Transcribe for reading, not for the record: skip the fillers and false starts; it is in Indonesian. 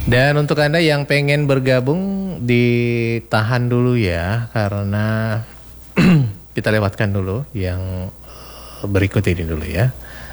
Dan untuk Anda yang pengen bergabung, ditahan dulu ya, karena kita lewatkan dulu yang berikut ini dulu ya.